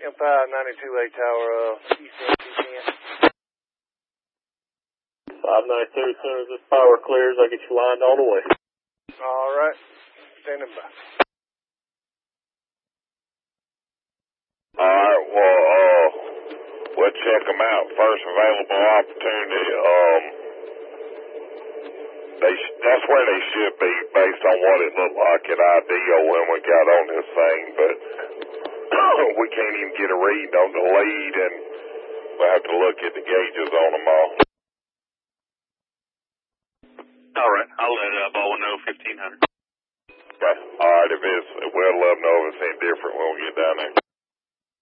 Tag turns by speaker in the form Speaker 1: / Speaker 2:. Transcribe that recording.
Speaker 1: M592A Tower, East End 210.
Speaker 2: 592, as soon as this power clears, I'll get you lined all the way.
Speaker 1: All right. Standing by.
Speaker 3: All right, well, we'll check them out. First available opportunity. That's where they should be based on what it looked like at IDEO when we got on this thing, but we can't even get a read on the lead, and we'll have to look at the gauges on them all.
Speaker 4: All right, I'll let Baldwin know 1500.
Speaker 3: Okay. All right, we'll let them know if it's any different when we get down there.